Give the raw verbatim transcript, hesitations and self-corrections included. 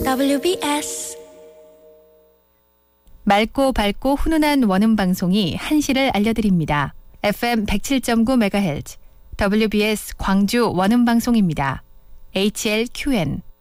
더블유비에스 맑고 밝고 훈훈한 원음 방송이 한시를 알려드립니다. 에프엠 백칠 점 구 메가헤르츠 더블유비에스 광주 원음 방송입니다. 에이치엘큐엔